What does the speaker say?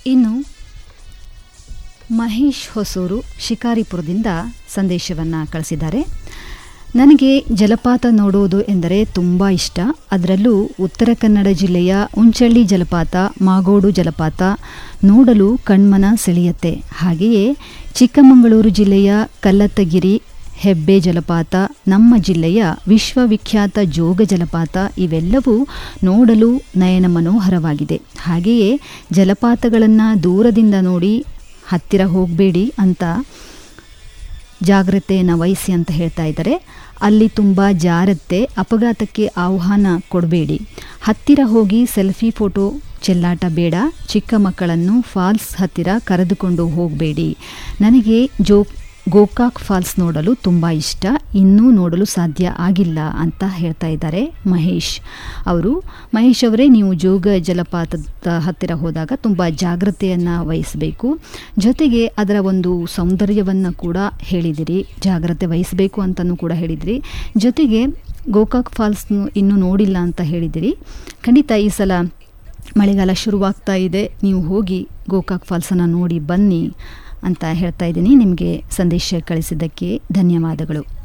ಇನ್ನು ಮಹೇಶ್ ಹೊಸೂರು ಶಿಕಾರಿಪುರದಿಂದ ಸಂದೇಶವನ್ನು ಕಳಿಸಿದ್ದಾರೆ. ನನಗೆ ಜಲಪಾತ ನೋಡುವುದು ಎಂದರೆ ತುಂಬ ಇಷ್ಟ. ಅದರಲ್ಲೂ ಉತ್ತರ ಕನ್ನಡ ಜಿಲ್ಲೆಯ ಉಂಚಳ್ಳಿ ಜಲಪಾತ, ಮಾಗೋಡು ಜಲಪಾತ ನೋಡಲು ಕಣ್ಮನ ಸೆಳೆಯುತ್ತೆ. ಹಾಗೆಯೇ ಚಿಕ್ಕಮಗಳೂರು ಜಿಲ್ಲೆಯ ಕಲ್ಲತ್ತಗಿರಿ, ಹೆಬ್ಬೆ ಜಲಪಾತ, ನಮ್ಮ ಜಿಲ್ಲೆಯ ವಿಶ್ವವಿಖ್ಯಾತ ಜೋಗ ಜಲಪಾತ ಇವೆಲ್ಲವೂ ನೋಡಲು ನಯನ ಮನೋಹರವಾಗಿದೆ. ಹಾಗೆಯೇ ಜಲಪಾತಗಳನ್ನು ದೂರದಿಂದ ನೋಡಿ ಹತ್ತಿರ ಹೋಗಬೇಡಿ ಅಂತ ಜಾಗ್ರತೆಯನ್ನು ವಹಿಸಿ ಅಂತ ಹೇಳ್ತಾ ಇದ್ದಾರೆ. ಅಲ್ಲಿ ತುಂಬ ಜಾರತ್ತೆ, ಅಪಘಾತಕ್ಕೆ ಆಹ್ವಾನ ಕೊಡಬೇಡಿ, ಹತ್ತಿರ ಹೋಗಿ ಸೆಲ್ಫಿ ಫೋಟೋ ಚೆಲ್ಲಾಟ ಬೇಡ, ಚಿಕ್ಕ ಮಕ್ಕಳನ್ನು ಫಾಲ್ಸ್ ಹತ್ತಿರ ಕರೆದುಕೊಂಡು ಹೋಗಬೇಡಿ. ನನಗೆ ಗೋಕಾಕ್ ಫಾಲ್ಸ್ ನೋಡಲು ತುಂಬ ಇಷ್ಟ, ಇನ್ನೂ ನೋಡಲು ಸಾಧ್ಯ ಆಗಿಲ್ಲ ಅಂತ ಹೇಳ್ತಾ ಇದ್ದಾರೆ ಮಹೇಶ್ ಅವರು. ಮಹೇಶ್ ಅವರೇ, ನೀವು ಜೋಗ ಜಲಪಾತದ ಹತ್ತಿರ ಹೋದಾಗ ತುಂಬ ಜಾಗ್ರತೆಯನ್ನು ವಹಿಸಬೇಕು. ಜೊತೆಗೆ ಅದರ ಒಂದು ಸೌಂದರ್ಯವನ್ನು ಕೂಡ ಹೇಳಿದಿರಿ, ಜಾಗ್ರತೆ ವಹಿಸಬೇಕು ಅಂತಲೂ ಕೂಡ ಹೇಳಿದಿರಿ. ಜೊತೆಗೆ ಗೋಕಾಕ್ ಫಾಲ್ಸ್ನು ಇನ್ನೂ ನೋಡಿಲ್ಲ ಅಂತ ಹೇಳಿದಿರಿ. ಖಂಡಿತ ಈ ಸಲ ಮಳೆಗಾಲ ಶುರುವಾಗ್ತಾ ಇದೆ, ನೀವು ಹೋಗಿ ಗೋಕಾಕ್ ಫಾಲ್ಸನ್ನು ನೋಡಿ ಬನ್ನಿ ಅಂತ ಹೇಳ್ತಾ ಇದ್ದೀನಿ. ನಿಮಗೆ ಸಂದೇಶ ಕಳಿಸಿದ್ದಕ್ಕೆ ಧನ್ಯವಾದಗಳು.